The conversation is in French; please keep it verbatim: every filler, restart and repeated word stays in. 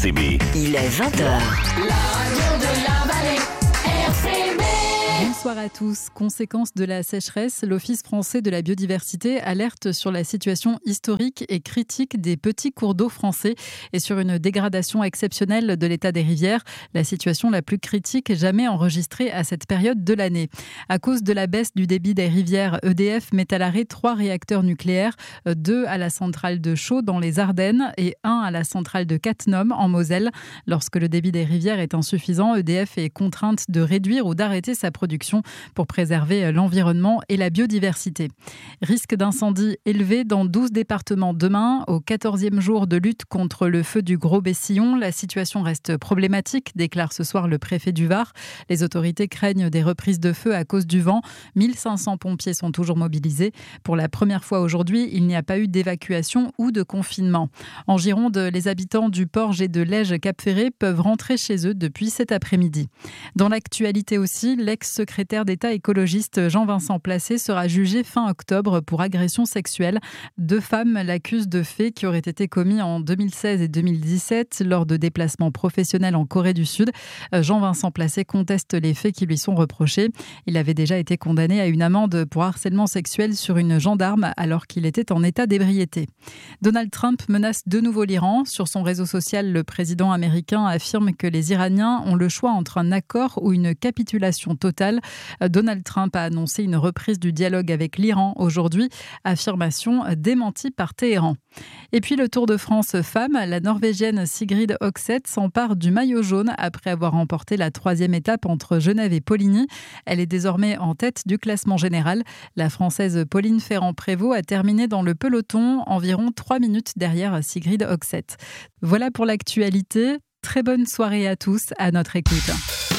C B. Il est vingt heures. La radio de la vallée, R C B. Bonsoir à tous. Conséquence de la sécheresse, l'Office français de la biodiversité alerte sur la situation historique et critique des petits cours d'eau français et sur une dégradation exceptionnelle de l'état des rivières, la situation la plus critique jamais enregistrée à cette période de l'année. À cause de la baisse du débit des rivières, E D F met à l'arrêt trois réacteurs nucléaires, deux à la centrale de Chaux dans les Ardennes et un à la centrale de Cattenom en Moselle. Lorsque le débit des rivières est insuffisant, E D F est contrainte de réduire ou d'arrêter sa production pour préserver l'environnement et la biodiversité. Risque d'incendie élevé dans douze départements demain. Au quatorzième jour de lutte contre le feu du Gros-Bessillon, la situation reste problématique, déclare ce soir le préfet du Var. Les autorités craignent des reprises de feu à cause du vent. mille cinq cents pompiers sont toujours mobilisés. Pour la première fois aujourd'hui, il n'y a pas eu d'évacuation ou de confinement. En Gironde, les habitants du Porge et de Lège-Cap-Ferré peuvent rentrer chez eux depuis cet après-midi. Dans l'actualité aussi, l'ex-secrétaire d'État écologiste Jean-Vincent Placé sera jugé fin octobre pour agression sexuelle. Deux femmes l'accusent de faits qui auraient été commis en deux mille seize et deux mille dix-sept lors de déplacements professionnels en Corée du Sud. Jean-Vincent Placé conteste les faits qui lui sont reprochés. Il avait déjà été condamné à une amende pour harcèlement sexuel sur une gendarme alors qu'il était en état d'ébriété. Donald Trump menace de nouveau l'Iran. Sur son réseau social, le président américain affirme que les Iraniens ont le choix entre un accord ou une capitulation totale. Donald Trump a annoncé une reprise du dialogue avec l'Iran aujourd'hui, affirmation démentie par Téhéran. Et puis le Tour de France femmes, la Norvégienne Sigrid Høgseth s'empare du maillot jaune après avoir remporté la troisième étape entre Genève et Poligny. Elle est désormais en tête du classement général. La Française Pauline Ferrand-Prévot a terminé dans le peloton, environ trois minutes derrière Sigrid Høgseth. Voilà pour l'actualité. Très bonne soirée à tous, à notre écoute.